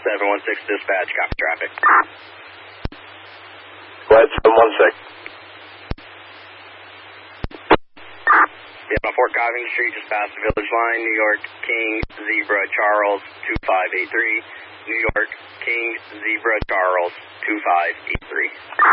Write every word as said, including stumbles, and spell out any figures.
seven one six dispatch, copy traffic. Go ahead, seven one six. Yeah, on Fort Covington Street, just past the village line, New York, King, Zebra, Charles, two five eight three. New York, King, Zebra, Charles, two five eight three.